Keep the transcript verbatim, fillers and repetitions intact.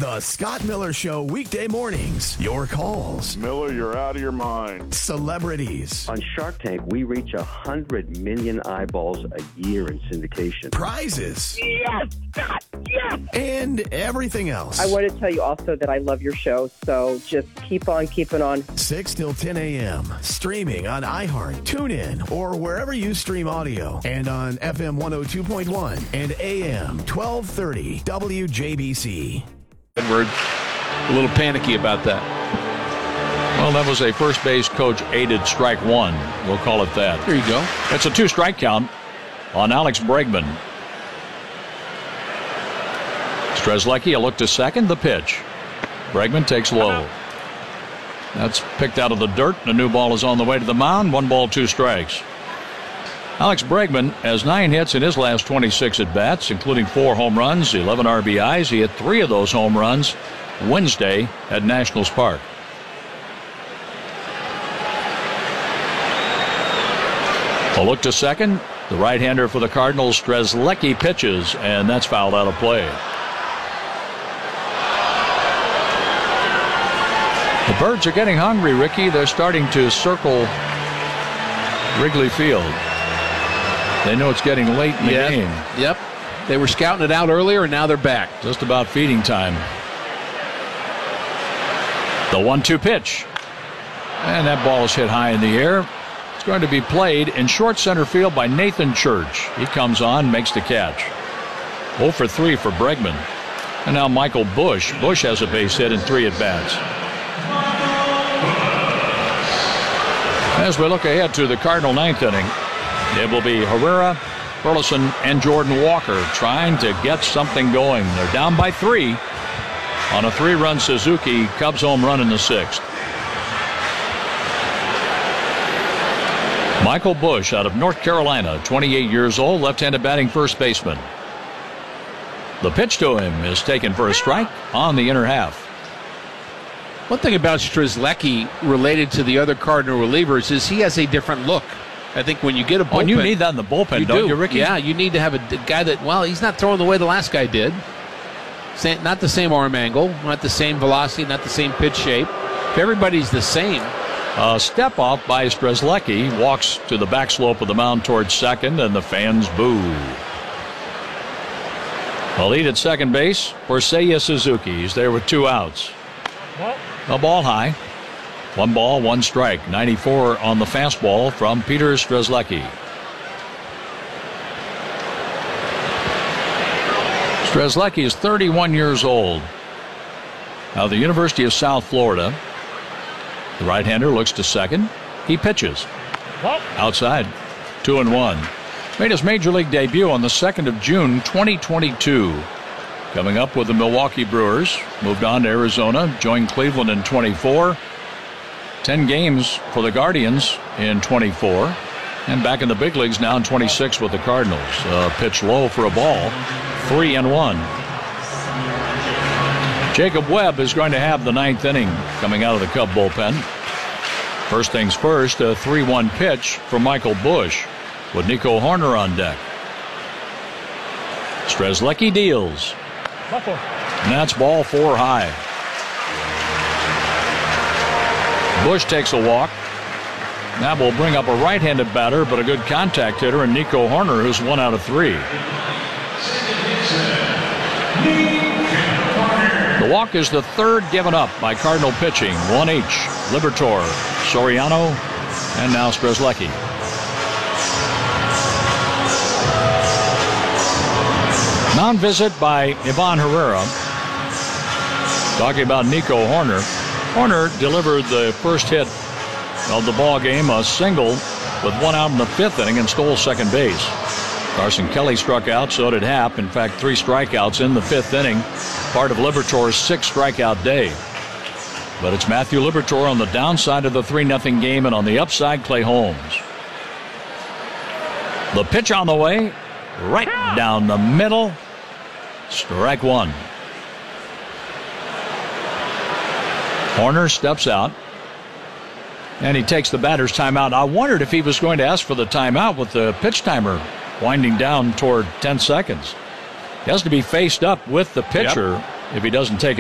The Scott Miller Show, weekday mornings. Your calls. Miller, you're out of your mind. Celebrities. On Shark Tank, we reach one hundred million eyeballs a year in syndication. Prizes. Yes, Scott, yes! And everything else. I want to tell you also that I love your show, so just keep on keeping on. six till ten a.m. Streaming on iHeart, TuneIn, or wherever you stream audio. And on F M one oh two point one and A M twelve thirty W J B C. Edward, a little panicky about that. Well, that was a first base coach aided strike one. We'll call it that. There you go. It's a two strike count on Alex Bregman. Strzelecki, a look to second, the pitch. Bregman takes low. That's picked out of the dirt. The new ball is on the way to the mound. One ball, two strikes. Alex Bregman has nine hits in his last twenty-six at-bats, including four home runs, eleven R B Is. He hit three of those home runs Wednesday at Nationals Park. A look to second. The right-hander for the Cardinals, Strzelecki, pitches, and that's fouled out of play. The Birds are getting hungry, Ricky. They're starting to circle Wrigley Field. They know it's getting late in the yep. game. Yep. They were scouting it out earlier, and now they're back. Just about feeding time. The one two pitch. And that ball is hit high in the air. It's going to be played in short center field by Nathan Church. He comes on, makes the catch. oh for three for Bregman. And now Michael Busch. Busch has a base hit in three at-bats. As we look ahead to the Cardinal ninth inning, it will be Herrera, Burleson, and Jordan Walker trying to get something going. They're down by three on a three-run Suzuki Cubs home run in the sixth. Michael Busch out of North Carolina, twenty-eight years old, left-handed batting first baseman. The pitch to him is taken for a strike on the inner half. One thing about Strzelecki related to the other Cardinal relievers is he has a different look. I think when you get a bullpen... Oh, and you need that in the bullpen, you don't do. you, Ricky? Yeah, you need to have a d- guy that, well, he's not throwing the way the last guy did. Sa- not the same arm angle, not the same velocity, not the same pitch shape. If everybody's the same... A step off by Strzelecki, walks to the back slope of the mound towards second, and the fans boo. A lead at second base for Seiya Suzuki. He's there with two outs. A ball high. One ball, one strike. ninety-four on the fastball from Peter Strzelecki. Strzelecki is thirty-one years old. Now the University of South Florida. The right-hander looks to second. He pitches. Outside. Two and one. Made his major league debut on the second of June, twenty twenty-two. Coming up with the Milwaukee Brewers. Moved on to Arizona. Joined Cleveland in twenty-four. Ten games for the Guardians in twenty-four. And back in the big leagues now in twenty-six with the Cardinals. Uh, pitch low for a ball. Three and one. Jacob Webb is going to have the ninth inning coming out of the Cub bullpen. First things first, a three one pitch from Michael Busch with Nico Horner on deck. Strzelecki deals. And that's ball four high. Busch takes a walk. That will bring up a right-handed batter, but a good contact hitter, and Nico Horner, who's one out of three. The walk is the third given up by Cardinal pitching. one H, Liberatore, Soriano, and now Strzelecki. Mound visit by Ivan Herrera. Talking about Nico Horner. Horner delivered the first hit of the ball game, a single with one out in the fifth inning, and stole second base. Carson Kelly struck out, so did Happ. In fact, three strikeouts in the fifth inning, part of Liberatore's six strikeout day. But it's Matthew Liberatore on the downside of the three nothing game, and on the upside, Clay Holmes. The pitch on the way, right down the middle. Strike one. Horner steps out, and he takes the batter's timeout. I wondered if he was going to ask for the timeout with the pitch timer winding down toward ten seconds. He has to be faced up with the pitcher. Yep. If he doesn't take